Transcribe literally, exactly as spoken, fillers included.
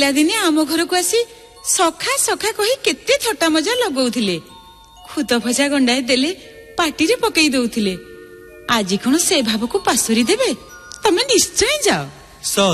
ପିଲାଦିନେ ଆମ ଘରକୁ ଆସି ସଖା ସଖା କହି କେତେ ଥଟ୍ଟା ମଜା ଲଗଉଥିଲେ। ଖୁଦ ଭଜା ଗଣ୍ଡାଏ ଦେଲେ ପାଟିରେ ପକେଇ ଦଉଥିଲେ। ଆଜି କଣ ସେ ଭାବକୁ ପାଶୋରି ଦେବେ? ତମେ ନିଶ୍ଚୟ ଯାଅ।